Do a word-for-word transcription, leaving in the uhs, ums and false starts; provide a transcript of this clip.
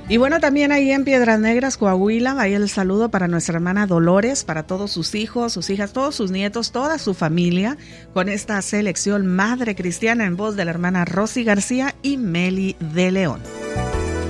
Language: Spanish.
Y bueno, también ahí en Piedras Negras, Coahuila, vaya el saludo para nuestra hermana Dolores, para todos sus hijos, sus hijas, todos sus nietos, toda su familia, con esta selección Madre Cristiana en voz de la hermana Rosy García y Meli de León.